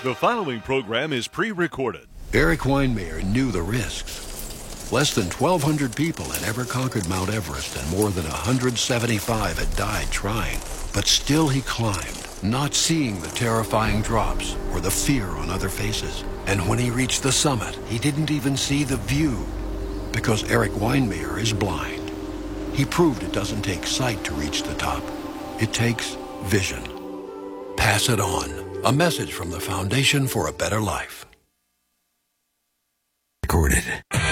The following program is pre-recorded. Eric Weinmayer knew the risks. Less than 1,200 people had ever conquered Mount Everest, and more than 175 had died trying. But still he climbed, not seeing the terrifying drops or the fear on other faces. And when he reached the summit, he didn't even see the view, because Eric Weinmayer is blind. He proved it doesn't take sight to reach the top. It takes vision. Pass it on. A message from the Foundation for a Better Life. Recorded.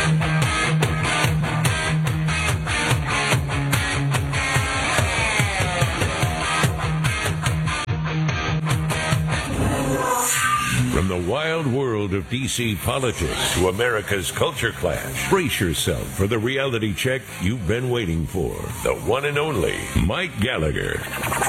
From the wild world of D.C. politics to America's culture clash, brace yourself for the reality check you've been waiting for. The one and only Mike Gallagher.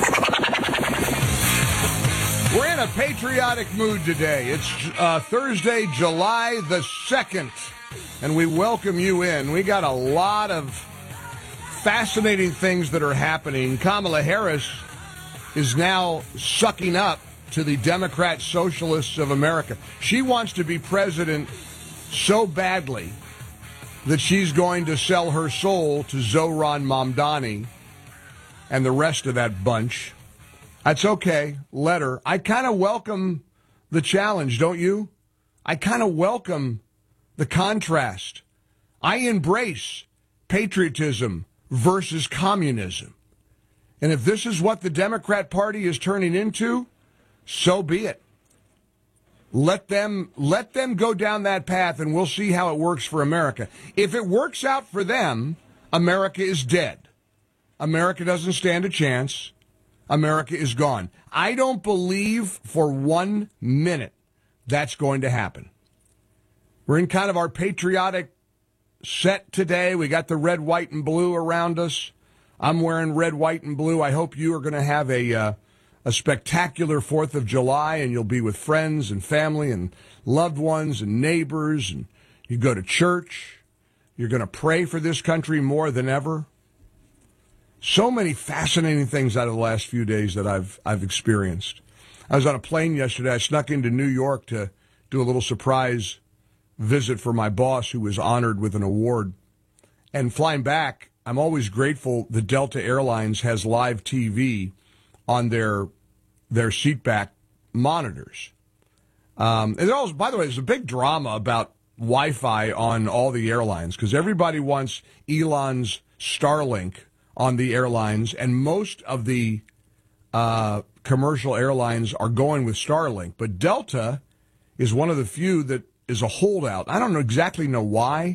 We're in a patriotic mood today. It's Thursday, July the 2nd, and we welcome you in. We got a lot of fascinating things that are happening. Kamala Harris is now sucking up to the Democrat Socialists of America. She wants to be president so badly that she's going to sell her soul to Zohran Mamdani and the rest of that bunch. That's okay. Let her. I kind of welcome the challenge, don't you? I kind of welcome the contrast. I embrace patriotism versus communism. And if this is what the Democrat Party is turning into, so be it. Let them go down that path, and we'll see how it works for America. If it works out for them, America is dead. America doesn't stand a chance. America is gone. I don't believe for 1 minute that's going to happen. We're in kind of our patriotic set today. We got the red, white, and blue around us. I'm wearing red, white, and blue. I hope you are going to have a spectacular 4th of July, and you'll be with friends and family and loved ones and neighbors, and you go to church. You're going to pray for this country more than ever. So many fascinating things out of the last few days that I've experienced. I was on a plane yesterday. I snuck into New York to do a little surprise visit for my boss, who was honored with an award. And flying back, I'm always grateful that Delta Airlines has live TV on their seatback monitors. And also, by the way, there's a big drama about Wi-Fi on all the airlines because everybody wants Elon's Starlink on the airlines, and most of the commercial airlines are going with Starlink. But Delta is one of the few that is a holdout. I don't exactly know why.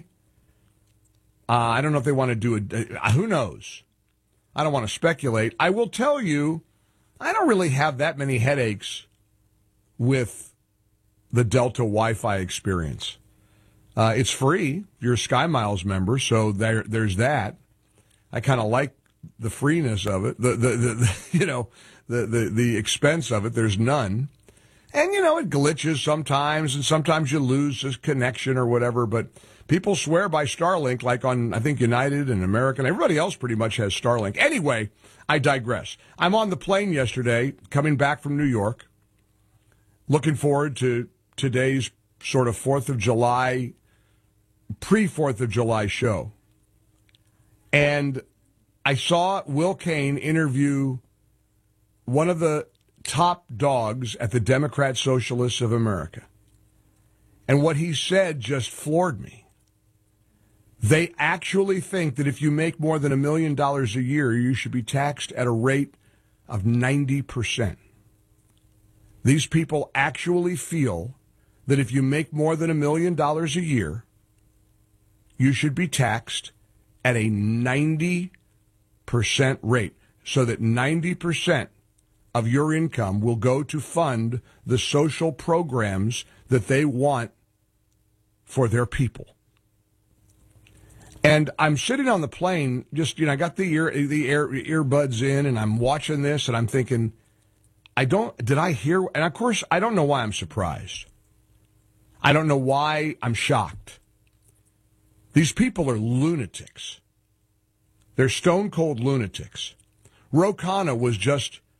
I don't know if they want to do it. Who knows? I don't want to speculate. I will tell you, I don't really have that many headaches with the Delta Wi-Fi experience. It's free. You're a SkyMiles member, so there's that. I kind of like the freeness of it, the expense of it. There's none, and it glitches sometimes, and sometimes you lose this connection or whatever. But people swear by Starlink, like on I think United and American. Everybody else pretty much has Starlink. Anyway, I digress. I'm on the plane yesterday, coming back from New York. Looking forward to today's sort of 4th of July, pre-4th of July show. And I saw Will Cain interview one of the top dogs at the Democrat Socialists of America. And what he said just floored me. They actually think that if you make more than $1 million a year, you should be taxed at a rate of 90%. These people actually feel that if you make more than $1 million a year, you should be taxed at a 90% rate, so that 90% of your income will go to fund the social programs that they want for their people. And I'm sitting on the plane, just, I got the earbuds in, and I'm watching this, and I'm thinking, did I hear? And of course, I don't know why I'm surprised. I don't know why I'm shocked. These people are lunatics. They're stone-cold lunatics. Ro Khanna was just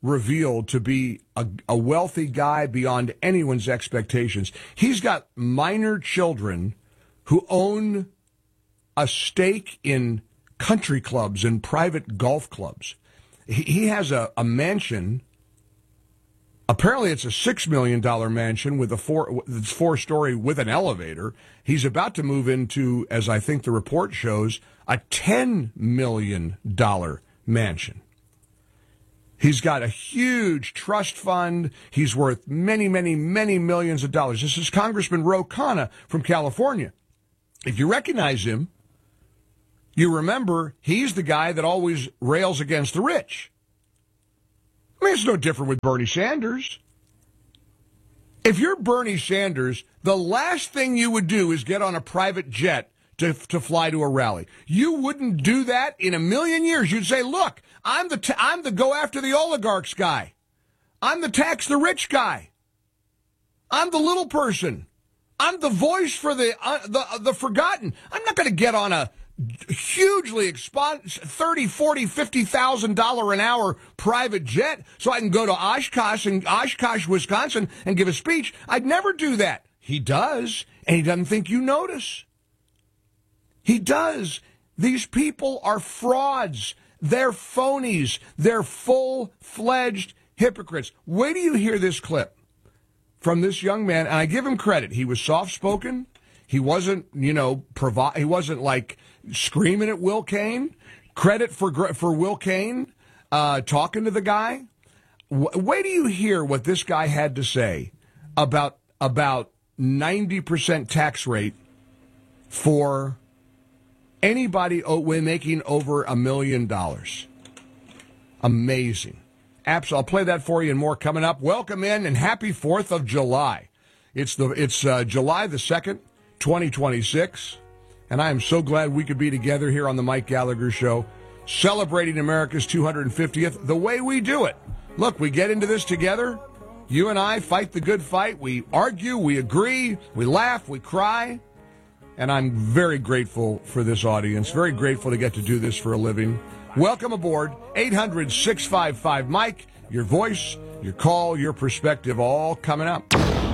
revealed to be a wealthy guy beyond anyone's expectations. He's got minor children who own a stake in country clubs and private golf clubs. He has a mansion. Apparently, it's a $6 million mansion with it's four-story with an elevator. He's about to move into, as I think the report shows, a $10 million mansion. He's got a huge trust fund. He's worth many, many, many millions of dollars. This is Congressman Ro Khanna from California. If you recognize him, you remember he's the guy that always rails against the rich. I mean, it's no different with Bernie Sanders. If you're Bernie Sanders, the last thing you would do is get on a private jet to fly to a rally. You wouldn't do that in a million years. You'd say, look, I'm the go after the oligarchs guy. I'm the tax the rich guy. I'm the little person. I'm the voice for the forgotten. I'm not going to get on a hugely expensive $30,000, $40,000, $50,000 an hour private jet so I can go to Oshkosh, Wisconsin and give a speech. I'd never do that. He does, and he doesn't think you notice. He does. These people are frauds. They're phonies. They're full-fledged hypocrites. Wait till you hear this clip from this young man, and I give him credit. He was soft-spoken. He wasn't, he wasn't like screaming at Will Cain. Credit for Will Cain talking to the guy. Wait till you hear what this guy had to say about 90% tax rate for anybody making over $1 million. Amazing. Absolutely. I'll play that for you and more coming up. Welcome in and happy 4th of July. It's July the 2nd, 2026, and I am so glad we could be together here on the Mike Gallagher Show, celebrating America's 250th the way we do it. Look, we get into this together. You and I fight the good fight. We argue, we agree, we laugh, we cry, and I'm very grateful for this audience, very grateful to get to do this for a living. Welcome aboard, 800-655-MIKE, your voice, your call, your perspective, all coming up.